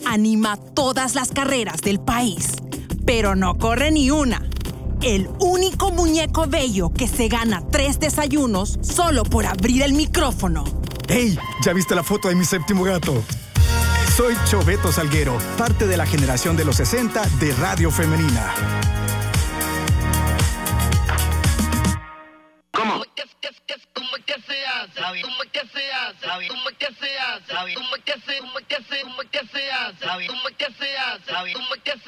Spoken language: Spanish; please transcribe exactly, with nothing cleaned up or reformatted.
anima todas las carreras del país, pero no corre ni una. El único muñeco bello que se gana tres desayunos solo por abrir el micrófono. ¡Hey! ¿Ya viste la foto de mi séptimo gato? Soy Choveto Salguero, parte de la generación de los sesenta de Radio Femenina. ¿Cómo? ¿Cómo que se hace? ¿Cómo que se hace? ¿Cómo que se hace? ¿Cómo que se hace? ¿Cómo que se hace? ¿Cómo que se hace? ¿Cómo que se hace?